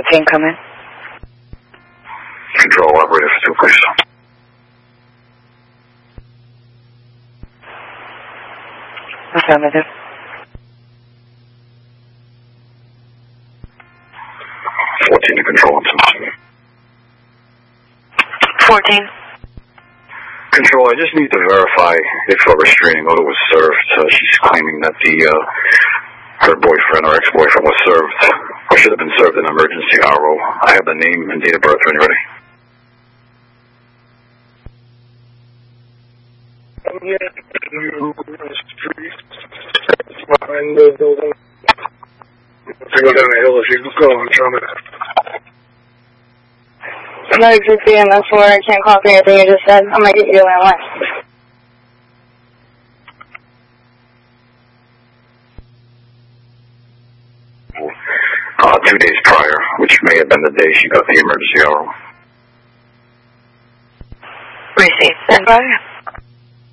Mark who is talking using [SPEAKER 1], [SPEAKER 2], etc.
[SPEAKER 1] team come in?
[SPEAKER 2] Control operator for 2, please.
[SPEAKER 1] Affirmative.
[SPEAKER 2] 14 to control, I'm
[SPEAKER 1] 14.
[SPEAKER 2] Control, I just need to verify if a restraining order was served. She's claiming that her boyfriend or ex-boyfriend was served, or should have been served in emergency RO. I have the name and date of birth when you're ready.
[SPEAKER 3] Behind the building. To go down the hill if you go on Andromeda.
[SPEAKER 1] Emergency MS4, I can't copy anything you just said. I'm going to get you to landline.
[SPEAKER 2] 2 days prior, which may have been the day she got the emergency RO.
[SPEAKER 1] Receive. Stand by.